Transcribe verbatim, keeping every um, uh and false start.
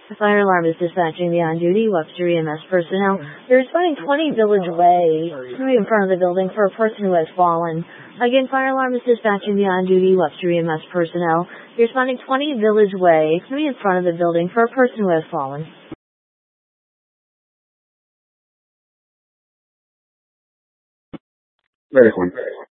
The fire alarm is dispatching the on-duty Webster E M S personnel. They're responding twenty Village Way, right in front of the building, for a person who has fallen. Again, fire alarm is dispatching the on-duty Webster E M S personnel. They're responding twenty Village Way, right in front of the building, for a person who has fallen. Medic one.